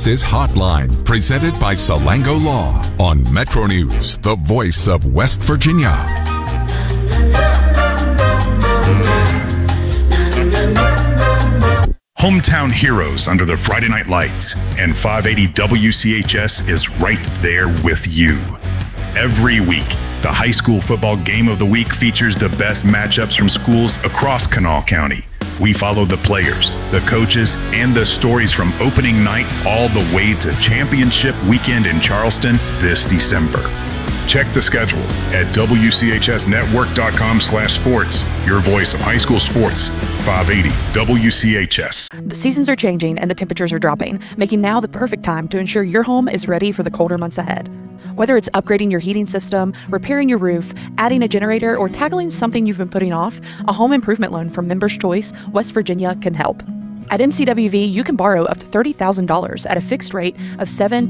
This is Hotline, presented by Salango Law on Metro News, the voice of West Virginia. Hometown heroes under the Friday night lights, and 580 WCHS is right there with you. Every week, the high school football game of the week features the best matchups from schools across Kanawha County. We follow the players, the coaches, and the stories from opening night all the way to championship weekend in Charleston this December. Check the schedule at WCHSnetwork.com/sports. Your voice of high school sports, 580 WCHS. The seasons are changing and the temperatures are dropping, making now the perfect time to ensure your home is ready for the colder months ahead. Whether it's upgrading your heating system, repairing your roof, adding a generator, or tackling something you've been putting off, a home improvement loan from Members Choice West Virginia can help. At MCWV, you can borrow up to $30,000 at a fixed rate of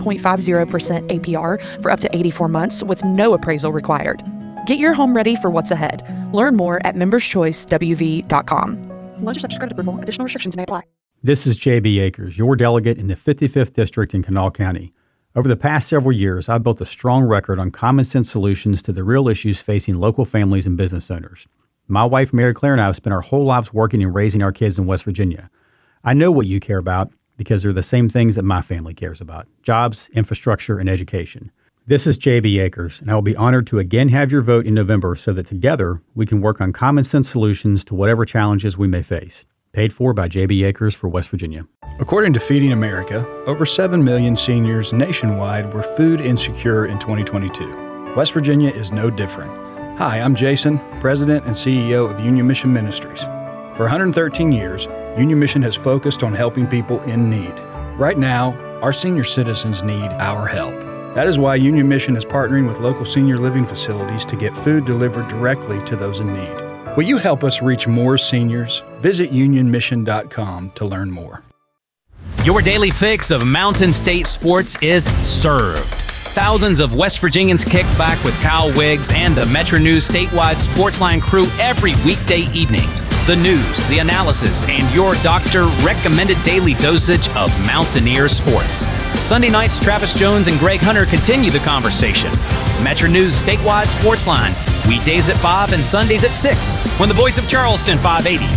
7.50% APR for up to 84 months with no appraisal required. Get your home ready for what's ahead. Learn more at memberschoicewv.com. Loans are subject to credit approval. Additional restrictions may apply. This is J.B. Akers, your delegate in the 55th District in Kanawha County. Over the past several years, I've built a strong record on common sense solutions to the real issues facing local families and business owners. My wife, Mary Claire, and I have spent our whole lives working and raising our kids in West Virginia. I know what you care about because they're the same things that my family cares about: jobs, infrastructure, and education. This is J.B. Akers, and I will be honored to again have your vote in November so that together we can work on common sense solutions to whatever challenges we may face. Paid for by J.B. Akers for West Virginia. According to Feeding America, over 7 million seniors nationwide were food insecure in 2022. West Virginia is no different. Hi, I'm Jason, President and CEO of Union Mission Ministries. For 113 years, Union Mission has focused on helping people in need. Right now, our senior citizens need our help. That is why Union Mission is partnering with local senior living facilities to get food delivered directly to those in need. Will you help us reach more seniors? Visit unionmission.com to learn more. Your daily fix of Mountain State sports is served. Thousands of West Virginians kick back with Kyle Wiggs and the Metro News statewide Sportsline crew every weekday evening. The news, the analysis, and your doctor-recommended daily dosage of Mountaineer sports. Sunday nights, Travis Jones and Greg Hunter continue the conversation. Metro News statewide Sportsline, weekdays at 5 and Sundays at 6. When the voice of Charleston, 580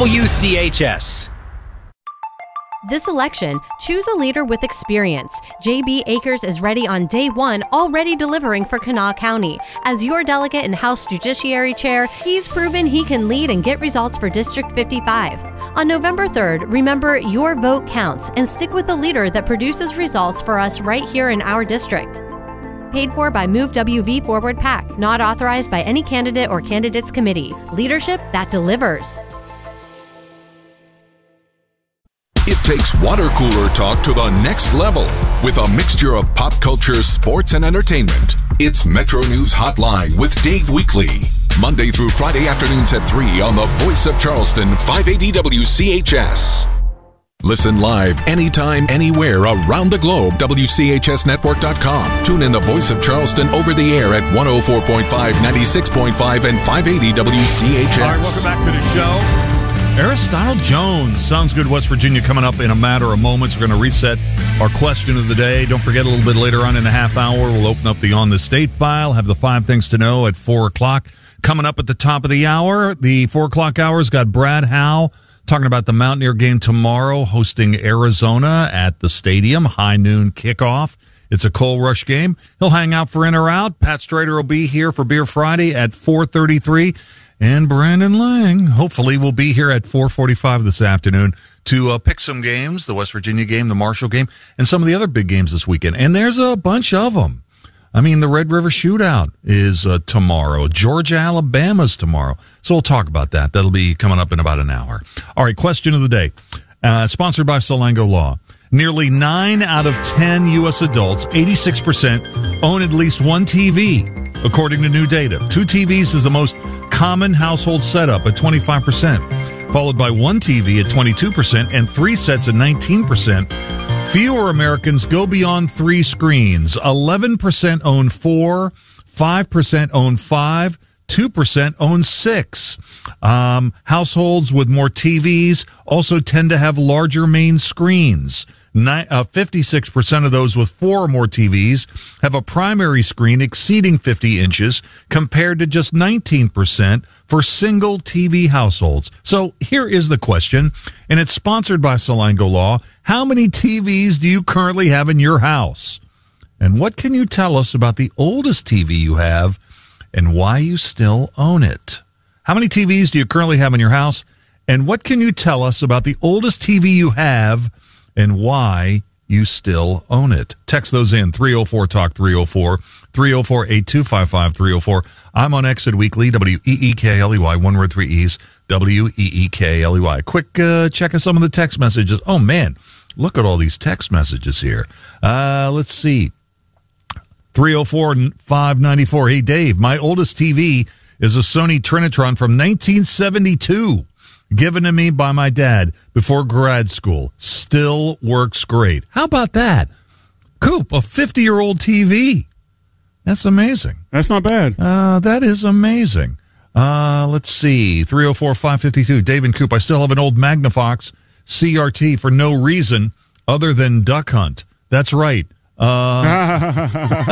WCHS. This election, choose a leader with experience. J.B. Akers is ready on day one, already delivering for Kanawha County. As your delegate and House Judiciary Chair, he's proven he can lead and get results for District 55. On November 3rd, remember your vote counts and stick with the leader that produces results for us right here in our district. Paid for by Move WV Forward PAC, not authorized by any candidate or candidates committee. Leadership that delivers. It takes water cooler talk to the next level with a mixture of pop culture, sports, and entertainment. It's Metro News Hotline with Dave Weekley. Monday through Friday afternoons at 3 on the Voice of Charleston, 580 WCHS. Listen live anytime, anywhere around the globe. WCHSnetwork.com. Tune in the Voice of Charleston over the air at 104.5, 96.5, and 580 WCHS. All right, welcome back to the show. Aristotle Jones. Sounds Good West Virginia coming up in a matter of moments. We're going to reset our question of the day. Don't forget, a little bit later on in the half hour, we'll open up the On the State file, have the 5 things to know at 4 o'clock. Coming up at the top of the hour, the 4 o'clock hour's got Brad Howe talking about the Mountaineer game tomorrow, hosting Arizona at the stadium, high noon kickoff. It's a coal rush game. He'll hang out for in or out. Pat Strader will be here for Beer Friday at 4:33. And Brandon Lang, hopefully, will be here at 4:45 this afternoon to pick some games, the West Virginia game, the Marshall game, and some of the other big games this weekend. And there's a bunch of them. I mean, the Red River Shootout is tomorrow. Georgia, Alabama's tomorrow. So we'll talk about that. That'll be coming up in about an hour. All right, question of the day. Sponsored by Salango Law. Nearly 9 out of 10 U.S. adults, 86%, own at least one TV, according to new data. 2 TVs is the most common household setup at 25%, followed by 1 TV at 22% and 3 sets at 19%. Fewer Americans go beyond 3 screens. 11% own 4, 5% own 5, 2% own 6. Households with more TVs also tend to have larger main screens. 56% of those with 4 or more TVs have a primary screen exceeding 50 inches, compared to just 19% for single TV households. So here is the question, and it's sponsored by Salango Law. How many TVs do you currently have in your house? And what can you tell us about the oldest TV you have and why you still own it? How many TVs do you currently have in your house? And what can you tell us about the oldest TV you have and why you still own it? Text those in, 304-TALK, 304-8255-304. I'm on Exit Weekly, WEEKLEY, one word, 3 E's, WEEKLEY. Quick check of some of the text messages. Oh, man, look at all these text messages here. Let's see. 304-594. Hey, Dave, my oldest TV is a Sony Trinitron from 1972, given to me by my dad before grad school. Still works great. How about that? Coop, a 50-year-old TV. That's amazing. That's not bad. That is amazing. Let's see. 304-552. Dave and Coop, I still have an old Magnafox CRT for no reason other than duck hunt. That's right. That's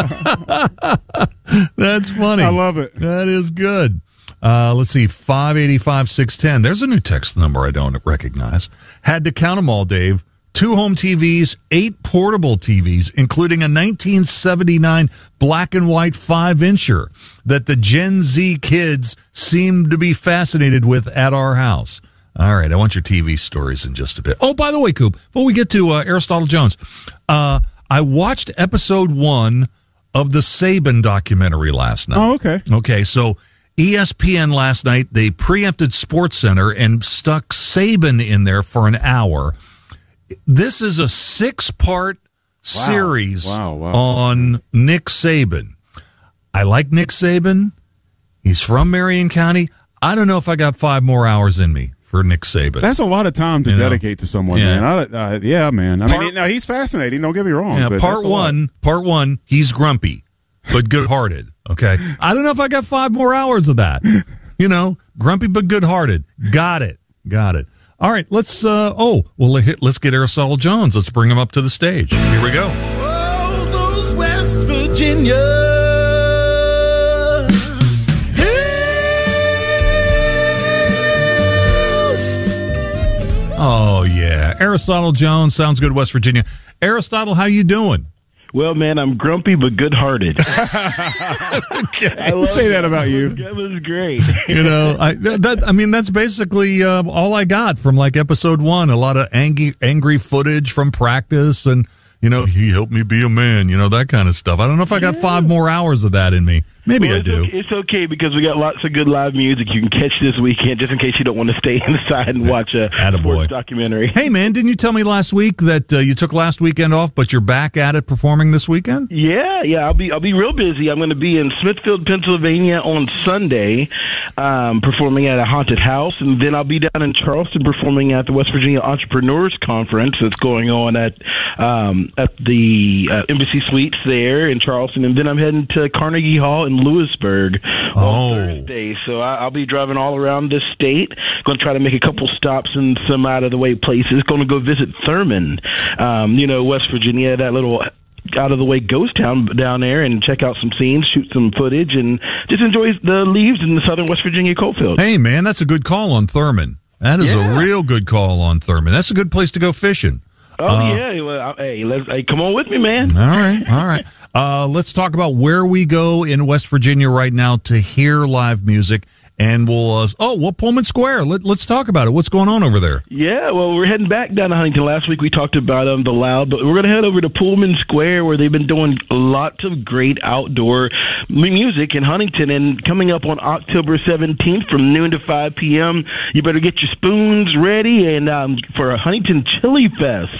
funny. I love it. That is good. Let's see, 585-610. There's a new text number I don't recognize. Had to count them all, Dave. 2 home TVs, 8 portable TVs, including a 1979 black and white 5-incher that the Gen Z kids seem to be fascinated with at our house. All right, I want your TV stories in just a bit. Oh, by the way, Coop, before we get to Aristotle Jones, I watched episode 1 of the Saban documentary last night. Oh, okay. Okay, so ESPN last night, they preempted SportsCenter and stuck Saban in there for an hour. This is a 6-part series on Nick Saban. I like Nick Saban. He's from Marion County. I don't know if I got 5 more hours in me for Nick Saban. That's a lot of time to dedicate to someone, man. Man. I mean, now he's fascinating. Don't get me wrong. Yeah, but part one, he's grumpy, but good-hearted. Okay, I don't know if I got 5 more hours of that. Grumpy but good-hearted. Got it. All right, let's get Aristotle Jones. Let's bring him up to the stage. Here we go. Oh, those West Virginia. Oh, yeah. Aristotle Jones, sounds good, West Virginia. Aristotle, how you doing? Well, man, I'm grumpy but good-hearted. Okay. I say that about you. That was great. That's basically all I got from episode 1. A lot of angry footage from practice, and he helped me be a man. That kind of stuff. I don't know if I got 5 more hours of that in me. Maybe I do. It's okay because we got lots of good live music you can catch this weekend, just in case you don't want to stay inside and watch a sports documentary. Hey, man, didn't you tell me last week that you took last weekend off, but you're back at it performing this weekend? Yeah. I'll be real busy. I'm going to be in Smithfield, Pennsylvania on Sunday, performing at a haunted house, and then I'll be down in Charleston performing at the West Virginia Entrepreneurs Conference that's going on at the Embassy Suites there in Charleston, and then I'm heading to Carnegie Hall in Lewisburg on Thursday. So I'll be driving all around this state. Going to try to make a couple stops in some out-of-the-way places. Going to go visit Thurman, West Virginia, that little out-of-the-way ghost town down there, and check out some scenes, shoot some footage, and just enjoy the leaves in the southern West Virginia coalfield. Hey, man, that's a good call on Thurman. That is a real good call on Thurman. That's a good place to go fishing. Oh, yeah. Well, hey, come on with me, man. All right. Let's talk about where we go in West Virginia right now to hear live music. And we'll Pullman Square. Let's talk about it. What's going on over there? Yeah, well, we're heading back down to Huntington. Last week we talked about the Loud, but we're going to head over to Pullman Square, where they've been doing lots of great outdoor music in Huntington. And coming up on October 17th from noon to 5 p.m., you better get your spoons ready and for a Huntington Chili Fest.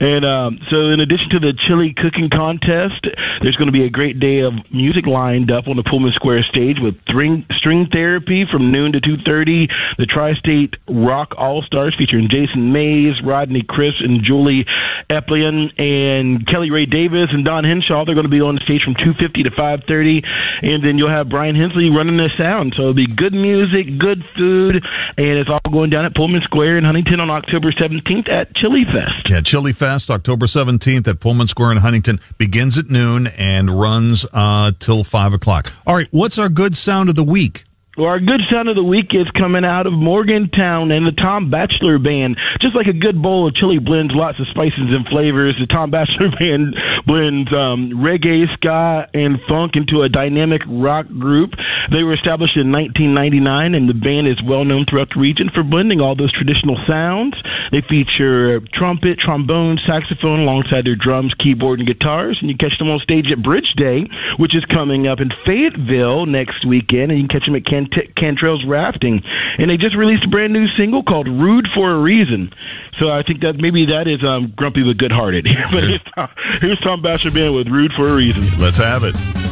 And so in addition to the chili cooking contest, there's going to be a great day of music lined up on the Pullman Square stage with string therapy from noon to 2:30, the Tri-State Rock All-Stars featuring Jason Mays, Rodney Crisp, and Julie Eplian, and Kelly Ray Davis and Don Henshaw. They're going to be on the stage from 2:50 to 5:30, and then you'll have Brian Hensley running the sound. So it'll be good music, good food, and it's all going down at Pullman Square in Huntington on October 17th at Chili Fest. Yeah, Chili Fest, October 17th at Pullman Square in Huntington, begins at noon and runs till 5 o'clock. All right, what's our good sound of the week? Well, our good sound of the week is coming out of Morgantown and the Tom Batchelor Band. Just like a good bowl of chili blends lots of spices and flavors, the Tom Batchelor Band blends reggae, ska, and funk into a dynamic rock group. They were established in 1999, and the band is well known throughout the region for blending all those traditional sounds. They feature trumpet, trombone, saxophone alongside their drums, keyboard, and guitars. And you catch them on stage at Bridge Day, which is coming up in Fayetteville next weekend, and you can catch them at Cantrell's Rafting. And they just released a brand new single called Rude for a Reason. So I think that maybe that is grumpy but good-hearted. But here's Tom Batchelor Band with Rude for a Reason. Let's have it.